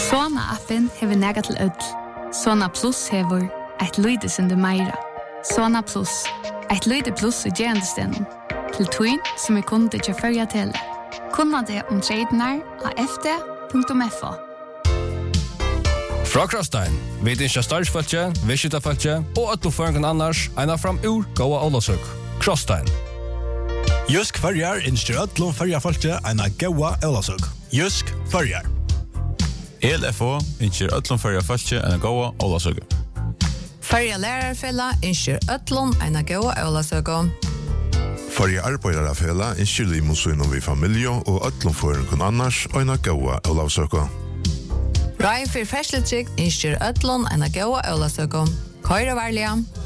Sona-appen hever nega til ødel. Sona Plus hever et lyde som du meira. Sona Plus, et lyde plus i gerandestenen. Til tøyn som kunde til førja til. Kunna det tradenar av fd.fo. Fra Krostein, vid ikke starsfølge, visitafølge og øtloføringen annars, ena fram ur gåa Ålasøk. Krostein. Jysk Førjar innskjer øtlom Førjarfølge ena gåa Ålasøk. Jysk Førjar. ELFO innskjer øtlom Førjarfølge ena gåa Ålasøk. Førja lærarfella innskjer øtlom ena gåa Ålasøk. Førja arbeidarafella innskjer limonsunnen vi familie og øtlomføringen annars, ena gåa Ålasøk. Rai for ferseltrygg innskjer øtlom ena gåa Ålasøk. Køyre varlige.